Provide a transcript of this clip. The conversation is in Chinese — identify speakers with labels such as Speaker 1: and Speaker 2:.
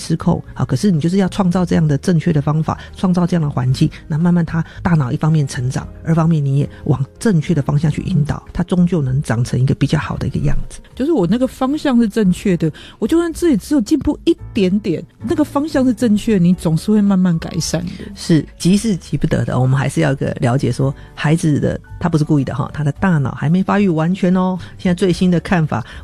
Speaker 1: 失控啊，可是你就是要创造这样的正确的方法，创造这样的环境，那慢慢他大脑一方面成长，二方面你也往正确的方向去引导，他终究能长成一个比较好的一个样子。
Speaker 2: 就是我那个方向是正确的，我就算自己只有进步一点点，那个方向是正确的，你总是会慢慢改善的。
Speaker 1: 是急是急不得的，我们还是要一个了解说，孩子的他不是故意的哈，他的大脑还没发育完全哦。现在最新的看法，